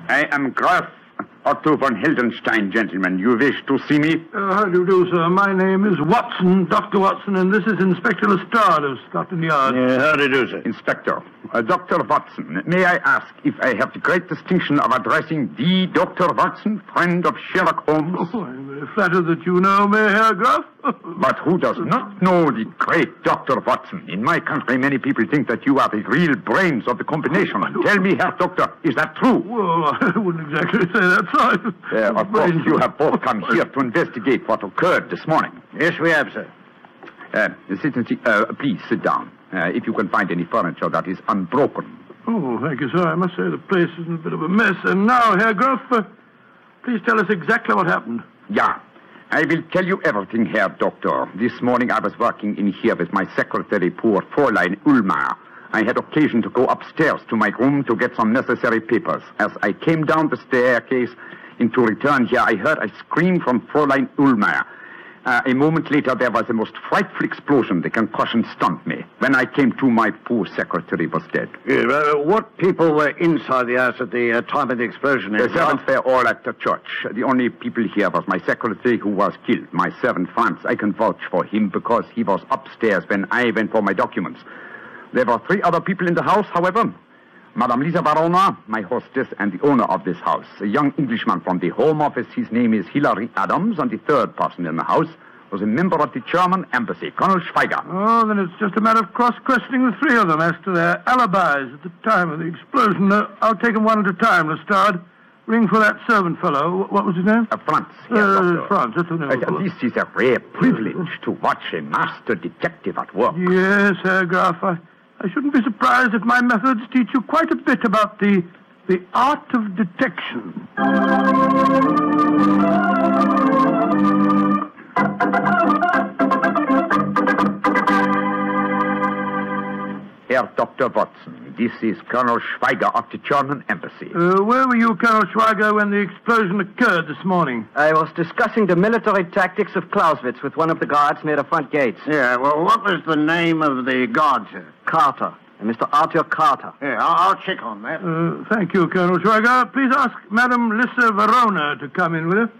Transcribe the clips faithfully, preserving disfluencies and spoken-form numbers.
I am Graf Otto von Heldenstein, gentlemen. You wish to see me? Uh, how do you do, sir? My name is Watson, Doctor Watson, and this is Inspector Lestrade of Scotland Yard. Yeah, how do you do, sir? Inspector, uh, Doctor Watson, may I ask if I have the great distinction of addressing the Doctor Watson, friend of Sherlock Holmes? Oh, I'm very flattered that you know me, Herr Graf. But who does not know the great Doctor Watson? In my country, many people think that you are the real brains of the combination. Tell me, Herr Doctor, is that true? Well, I wouldn't exactly say that's right. Uh, of course, you have both come here to investigate what occurred this morning. Yes, we have, sir. Uh, sit and see, uh, please sit down. Uh, if you can find any furniture that is unbroken. Oh, thank you, sir. I must say the place is in a bit of a mess. And now, Herr Graf, uh, please tell us exactly what happened. Yeah. I will tell you everything, Herr Doctor. This morning I was working in here with my secretary, poor Fräulein Ullmeier. I had occasion to go upstairs to my room to get some necessary papers. As I came down the staircase and to return here, I heard a scream from Fräulein Ullmeier. Uh, a moment later, there was a most frightful explosion. The concussion stunned me. When I came to, my poor secretary was dead. Yeah, uh, what people were inside the house at the uh, time of the explosion? The servants were all at the church. The only people here was my secretary who was killed. My servant, Franz. I can vouch for him because he was upstairs when I went for my documents. There were three other people in the house, however. Madame Lisa Verona, my hostess, and the owner of this house. A young Englishman from the Home Office. His name is Hilary Adams, and the third person in the house was a member of the German embassy, Colonel Schweiger. Oh, then it's just a matter of cross-questioning the three of them as to their alibis at the time of the explosion. Uh, I'll take them one at a time, Lestrade. Ring for that servant fellow. What was his name? Uh, Franz. Yes, uh, Franz, that's the name. Uh, this is a rare privilege to watch a master detective at work. Yes, Herr Graf. I, I shouldn't be surprised if my methods teach you quite a bit about the, the art of detection. Herr Doctor Watson, this is Colonel Schweiger of the German embassy. Uh, where were you, Colonel Schweiger, when the explosion occurred this morning? I was discussing the military tactics of Clausewitz with one of the guards near the front gates. Yeah, well, what was the name of the guard, sir? Carter. Mister Arthur Carter. Yeah, I'll, I'll check on that. Uh, thank you, Colonel Schweiger. Please ask Madame Lisa Verona to come in with us.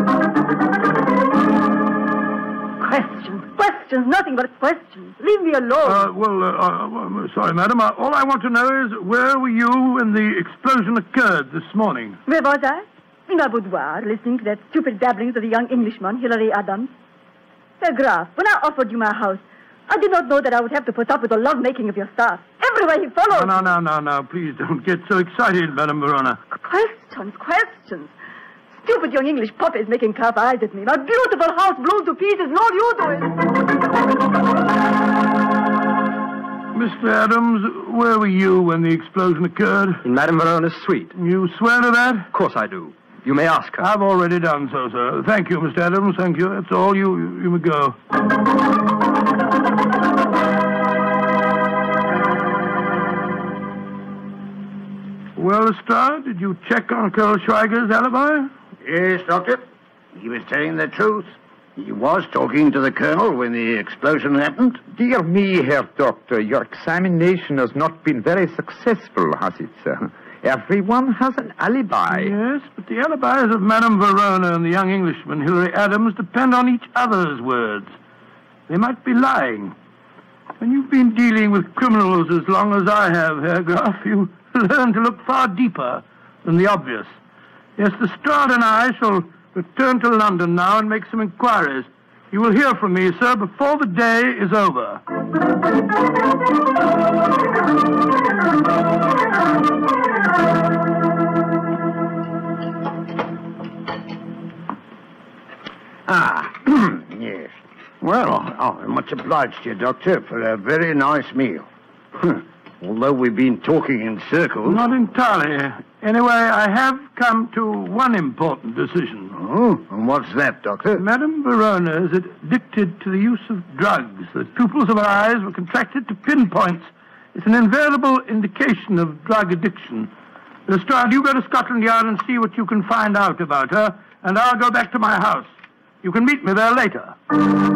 Questions, questions, nothing but questions. Leave me alone. Uh, well, uh, uh, well, sorry, madam. Uh, all I want to know is where were you when the explosion occurred this morning? Where was I? In my boudoir, listening to that stupid babblings of the young Englishman, Hilary Adams. Herr Graf, when I offered you my house, I did not know that I would have to put up with the love-making of your staff. Everywhere he followed. No, no, no, no, no. Please don't get so excited, Madame Verona. Questions, questions. Stupid young English puppies making calf eyes at me. My beautiful house blown to pieces. No, you do it. Mister Adams, where were you when the explosion occurred? In Madame Verona's suite. You swear to that? Of course I do. You may ask her. I've already done so, sir. Thank you, Mister Adams. Thank you. That's all. You, you, you may go. Well, Lestrade, did you check on Colonel Schweiger's alibi? Yes, Doctor. He was telling the truth. He was talking to the colonel when the explosion happened. Dear me, Herr Doctor, your examination has not been very successful, has it, sir? Everyone has an alibi. Yes, but the alibis of Madame Verona and the young Englishman, Hilary Adams, depend on each other's words. They might be lying. When you've been dealing with criminals as long as I have, Herr Graf, you learn to look far deeper than the obvious. Yes, Lestrade and I shall return to London now and make some inquiries. You will hear from me, sir, before the day is over. Ah, yes. Well, I'm much obliged to you, Doctor, for a very nice meal. Although we've been talking in circles. Not entirely. Anyway, I have come to one important decision. Oh, and what's that, Doctor? Madame Verona is addicted to the use of drugs. The pupils of her eyes were contracted to pinpoints. It's an invariable indication of drug addiction. Lestrade, you go to Scotland Yard and see what you can find out about her, and I'll go back to my house. You can meet me there later.